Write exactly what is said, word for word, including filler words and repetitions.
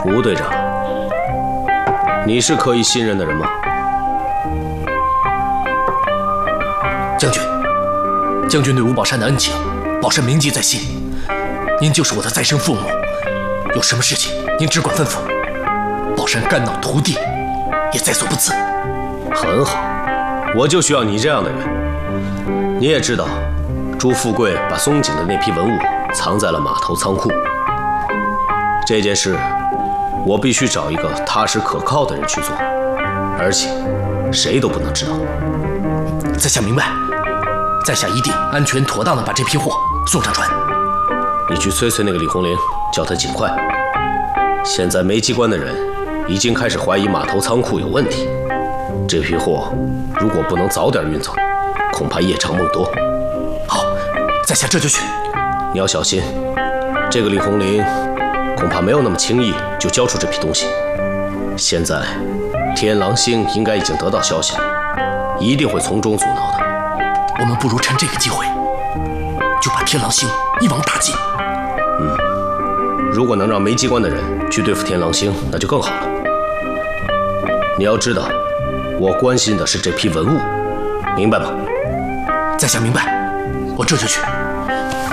吴队长，你是可以信任的人吗？ 将军，将军对吴宝山的恩情，宝山铭记在心。您就是我的再生父母，有什么事情您只管吩咐，宝山肝脑涂地，也在所不辞。 很好，我就需要你这样的人。你也知道，朱富贵把松井的那批文物藏在了码头仓库。这件事，我必须找一个踏实可靠的人去做，而且谁都不能知道。 在下明白，在下一定安全妥当的把这批货送上船。 你去催催那个李红林，叫他尽快。现在煤机关的人已经开始怀疑码头仓库有问题，这批货如果不能早点运走，恐怕夜长梦多。 好，在下这就去。 你要小心，这个李红林恐怕没有那么轻易就交出这批东西。现在天狼星应该已经得到消息了，一定会从中阻挠的。 我们不如趁这个机会，就把天狼星一网打尽。 嗯，如果能让煤机关的人去对付天狼星，那就更好了。你要知道，我关心的是这批文物，明白吗？ 在下明白，我这就去。